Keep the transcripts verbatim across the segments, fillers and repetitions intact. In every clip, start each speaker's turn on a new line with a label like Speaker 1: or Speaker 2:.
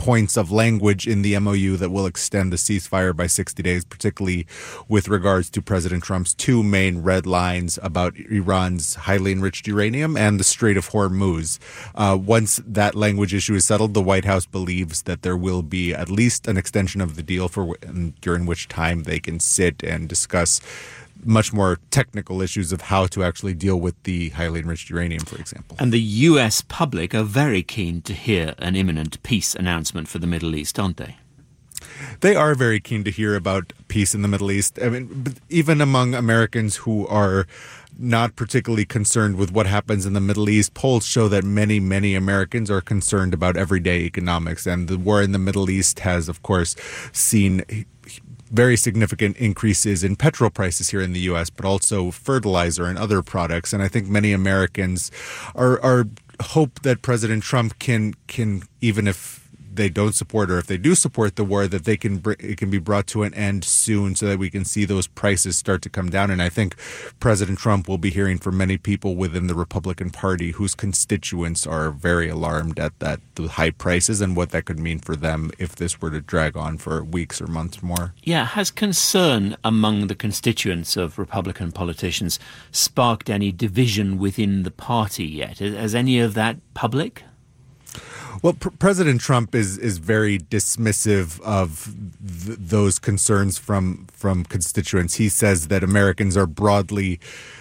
Speaker 1: points of language in the M O U that will extend the ceasefire by sixty days, particularly with regards to President Trump's two main red lines about Iran's highly enriched uranium and the Strait of Hormuz. Uh, once that language issue is settled, the White House believes that there will be at least an extension of the deal for during which time they can sit and discuss much more technical issues of how to actually deal with the highly enriched uranium, for example.
Speaker 2: And the U S public are very keen to hear an imminent peace announcement for the Middle East, aren't they?
Speaker 1: They are very keen to hear about peace in the Middle East. I mean, even among Americans who are not particularly concerned with what happens in the Middle East, polls show that many, many Americans are concerned about everyday economics. And the war in the Middle East has, of course, seen very significant increases in petrol prices here in the U S, but also fertilizer and other products. And I think many Americans are, are hope that President Trump can, can even if they don't support or if they do support the war, that they can br- it can be brought to an end soon so that we can see those prices start to come down. And I think President Trump will be hearing from many people within the Republican Party whose constituents are very alarmed at that the high prices and what that could mean for them if this were to drag on for weeks or months more.
Speaker 2: Yeah, has concern among the constituents of Republican politicians sparked any division within the party yet? Has any of that public?
Speaker 1: Well, P- President Trump is is very dismissive of th- those concerns from from constituents. He says that Americans are broadly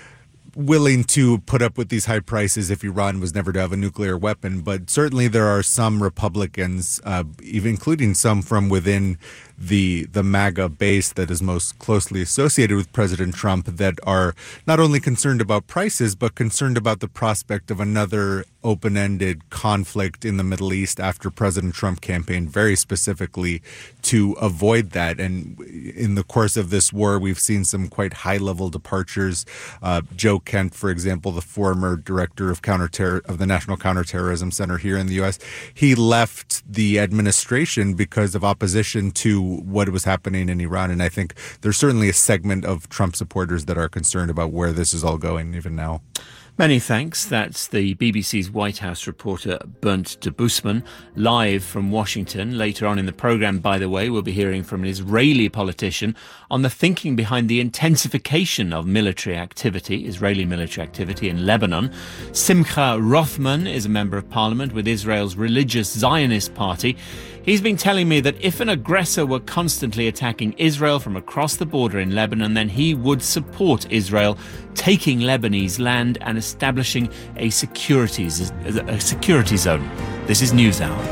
Speaker 1: willing to put up with these high prices if Iran was never to have a nuclear weapon. But certainly there are some Republicans, uh, even including some from within the the MAGA base that is most closely associated with President Trump, that are not only concerned about prices, but concerned about the prospect of another open-ended conflict in the Middle East after President Trump campaigned very specifically to avoid that. And in the course of this war, we've seen some quite high-level departures. Uh, Joe Kent, for example, the former director of counterterror of the National Counterterrorism Center here in the U S, he left the administration because of opposition to what was happening in Iran. And I think there's certainly a segment of Trump supporters that are concerned about where this is all going even now.
Speaker 2: Many thanks. That's the B B C's White House reporter Bernd de Busman, live from Washington. Later on in the programme, by the way, we'll be hearing from an Israeli politician on the thinking behind the intensification of military activity, Israeli military activity in Lebanon. Simcha Rothman is a member of parliament with Israel's Religious Zionist Party. He's been telling me that if an aggressor were constantly attacking Israel from across the border in Lebanon, then he would support Israel taking Lebanese land and establishing a securities a security zone. This is NewsHour.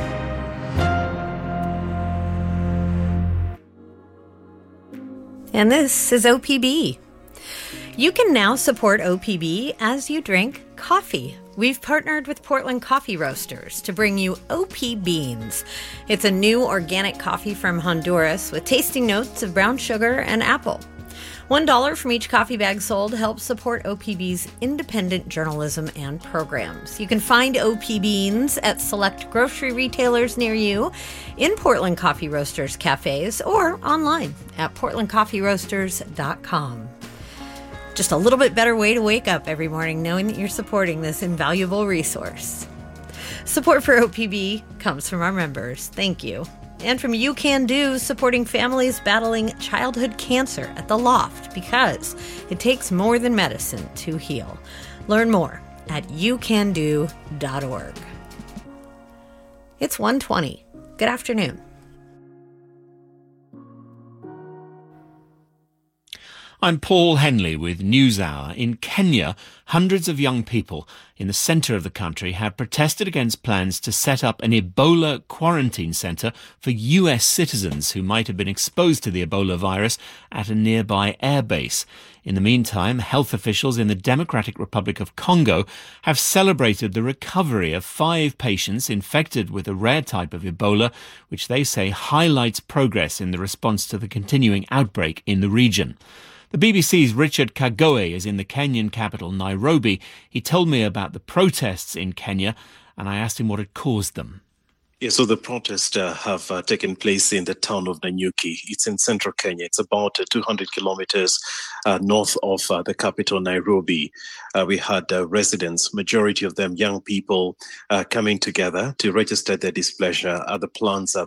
Speaker 3: And this is O P B. You can now support O P B as you drink coffee. We've partnered with Portland Coffee Roasters to bring you O P Beans. It's a new organic coffee from Honduras with tasting notes of brown sugar and apple. One dollar from each coffee bag sold helps support O P B's independent journalism and programs. You can find O P Beans at select grocery retailers near you, in Portland Coffee Roasters cafes, or online at portland coffee roasters dot com. Just a little bit better way to wake up every morning knowing that you're supporting this invaluable resource. Support for O P B comes from our members. Thank you. And from You Can Do, supporting families battling childhood cancer at the Loft, because it takes more than medicine to heal. Learn more at you can do dot org. It's one twenty. Good afternoon.
Speaker 2: I'm Paul Henley with NewsHour. In Kenya, hundreds of young people in the centre of the country have protested against plans to set up an Ebola quarantine centre for U S citizens who might have been exposed to the Ebola virus at a nearby airbase. In the meantime, health officials in the Democratic Republic of Congo have celebrated the recovery of five patients infected with a rare type of Ebola, which they say highlights progress in the response to the continuing outbreak in the region. The B B C's Richard Kagoe is in the Kenyan capital, Nairobi. He told me about the protests in Kenya, and I asked him what had caused them.
Speaker 4: Yeah, so the protests uh, have uh, taken place in the town of Nanyuki. It's in central Kenya. It's about uh, two hundred kilometers uh, north of uh, the capital, Nairobi. Uh, we had uh, residents, majority of them young people, uh, coming together to register their displeasure at the plans uh,